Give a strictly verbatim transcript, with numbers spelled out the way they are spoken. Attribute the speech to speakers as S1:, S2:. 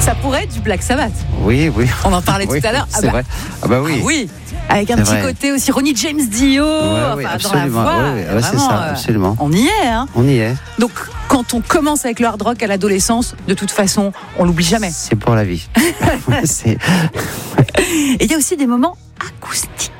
S1: Ça pourrait être du Black Sabbath.
S2: Oui, oui.
S1: On en parlait
S2: oui,
S1: tout à l'heure.
S2: C'est
S1: ah bah,
S2: vrai. Ah bah oui.
S1: Ah oui. Avec un
S2: C'est
S1: petit
S2: vrai.
S1: côté aussi Ronnie James Dio,
S2: Ouais,
S1: enfin,
S2: oui,
S1: dans la
S2: absolument.
S1: voix.
S2: Ouais, ouais, ouais, c'est
S1: vraiment,
S2: ça,
S1: euh,
S2: absolument.
S1: On y est, hein.
S2: On y est.
S1: Donc, quand on commence avec le hard rock à l'adolescence, de toute façon, on l'oublie jamais.
S2: C'est pour la vie. C'est...
S1: Et il y a aussi des moments acoustiques.